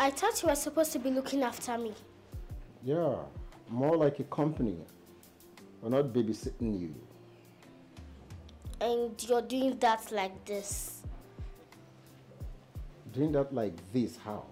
I thought you were supposed to be looking after me. Yeah, more like a company. We're not babysitting you. And you're doing that like this. Doing that like this, how?